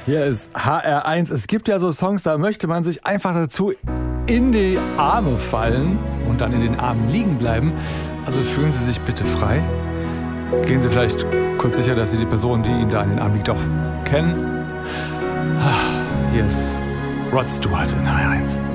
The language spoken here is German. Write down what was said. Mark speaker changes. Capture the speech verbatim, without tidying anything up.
Speaker 1: Hier ist H R eins. Es gibt ja so Songs, da möchte man sich einfach dazu in die Arme fallen und dann in den Armen liegen bleiben. Also fühlen Sie sich bitte frei. Gehen Sie vielleicht kurz sicher, dass Sie die Person, die Ihnen da in den Armen liegt, auch kennen. Hier ist Rod Stewart in H R eins.